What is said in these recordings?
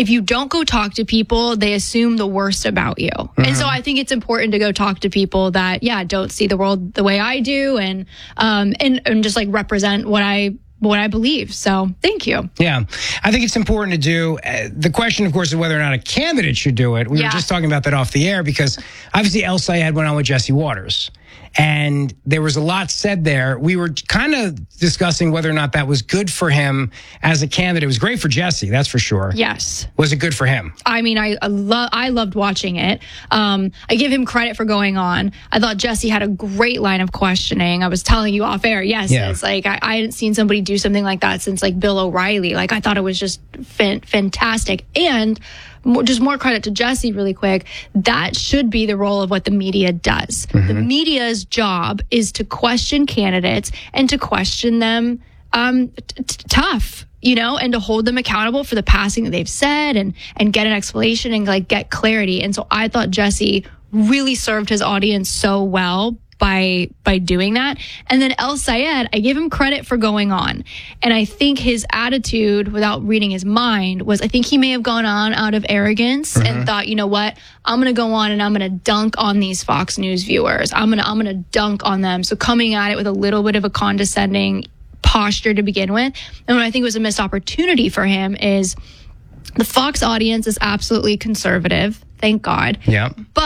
if you don't go talk to people, they assume the worst about you. Mm-hmm. And so I think it's important to go talk to people that, don't see the world the way I do and just like represent what I believe. So thank you. Yeah, I think it's important to do. The question, of course, is whether or not a candidate should do it. We were just talking about that off the air because obviously El Sayed went on with Jesse Waters. And there was a lot said there. We were kind of discussing whether or not that was good for him as a candidate. It was great for Jesse, that's for sure. Yes. Was it good for him? I mean, I loved watching it. I give him credit for going on. I thought Jesse had a great line of questioning. I was telling you off air. Yes, it's like I hadn't seen somebody do something like that since like Bill O'Reilly. Like I thought it was just fantastic. And just more credit to Jesse really quick. That should be the role of what the media does. Mm-hmm. The media's job is to question candidates and to question them tough, and to hold them accountable for the passing that they've said and get an explanation and like get clarity. And so I thought Jesse really served his audience so well by doing that. And then El Sayed, I give him credit for going on. And I think his attitude, without reading his mind, was I think he may have gone on out of arrogance and thought, you know what, I'm going to go on and I'm going to dunk on these Fox News viewers. I'm going to dunk on them. So coming at it with a little bit of a condescending posture to begin with. And what I think was a missed opportunity for him is the Fox audience is absolutely conservative. Thank God. Yeah.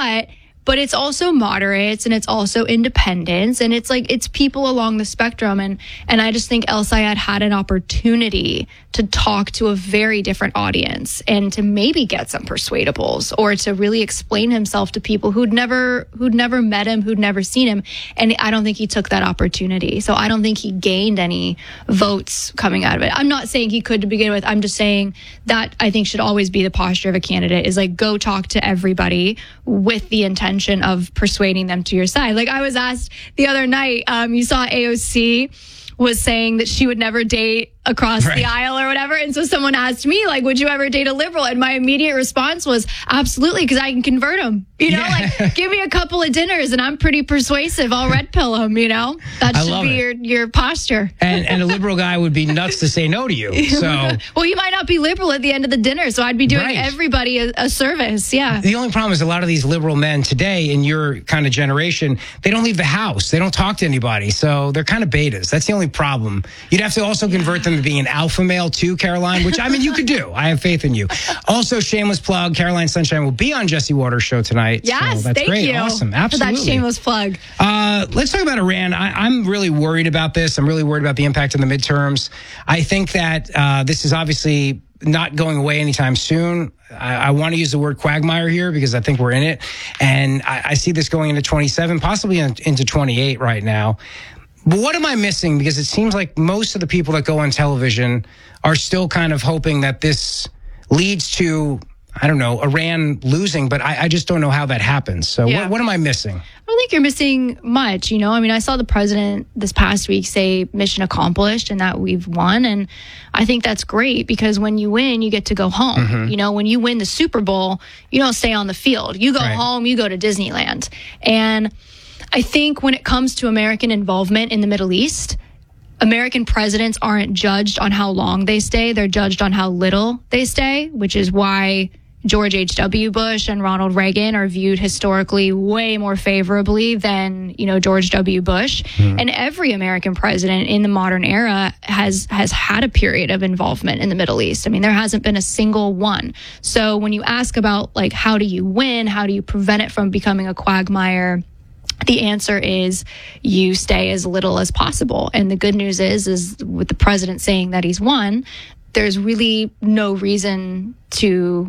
But it's also moderates and it's also independents and it's like it's people along the spectrum and I just think El Sayed had an opportunity to talk to a very different audience and to maybe get some persuadables or to really explain himself to people who'd never met him, who'd never seen him. And I don't think he took that opportunity. So I don't think he gained any votes coming out of it. I'm not saying he could to begin with. I'm just saying that I think should always be the posture of a candidate is like go talk to everybody with the intention of persuading them to your side. Like I was asked the other night, you saw AOC was saying that she would never date across the aisle or whatever. And so someone asked me, like, would you ever date a liberal? And my immediate response was, absolutely, because I can convert them. Like, give me a couple of dinners and I'm pretty persuasive. I'll red pill them, That should be your posture. And a liberal guy would be nuts to say no to you. So, well, you might not be liberal at the end of the dinner, so I'd be doing everybody a service, The only problem is a lot of these liberal men today in your kind of generation, they don't leave the house. They don't talk to anybody. So they're kind of betas. That's the only problem. You'd have to also convert them to being an alpha male too, Caroline, which I mean, you could do. I have faith in you. Also, shameless plug, Caroline Sunshine will be on Jesse Waters' show tonight. Yes, so that's thank great. you. Awesome. Absolutely. For that shameless plug. Let's talk about Iran. I'm really worried about this. I'm really worried about the impact in the midterms. I think that this is obviously not going away anytime soon. I want to use the word quagmire here because I think we're in it. And I see this going into 27, possibly into 28 right now. But what am I missing? Because it seems like most of the people that go on television are still kind of hoping that this leads to, I don't know, Iran losing, but I just don't know how that happens. So what am I missing? I don't think you're missing much, I mean, I saw the president this past week say mission accomplished and that we've won. And I think that's great because when you win, you get to go home. Mm-hmm. When you win the Super Bowl, you don't stay on the field. You go home, you go to Disneyland. And I think when it comes to American involvement in the Middle East, American presidents aren't judged on how long they stay. They're judged on how little they stay, which is why George H.W. Bush and Ronald Reagan are viewed historically way more favorably than, George W. Bush. And every American president in the modern era has had a period of involvement in the Middle East. I mean, there hasn't been a single one. So when you ask about, like, how do you win? How do you prevent it from becoming a quagmire? The answer is you stay as little as possible. And the good news is with the president saying that he's won, there's really no reason to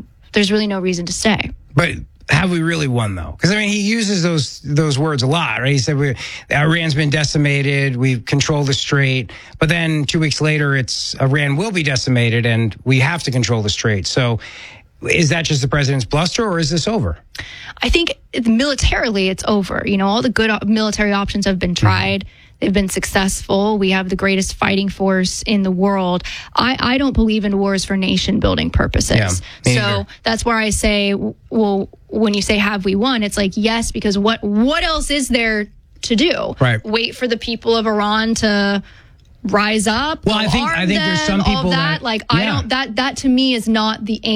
stay. But have we really won, though? Because, I mean, he uses those words a lot, right? He said Iran's been decimated, we've controlled the Strait, but then 2 weeks later, it's Iran will be decimated and we have to control the Strait. So is that just the president's bluster or is this over? I think militarily it's over. All the good military options have been tried. They've been successful. We have the greatest fighting force in the world. I don't believe in wars for nation building purposes. So that's where I say, well, when you say have we won, it's like, yes, because what else is there to do? Right. Wait for the people of Iran to rise up. Well, I think there's some people that I don't, that to me is not the aim.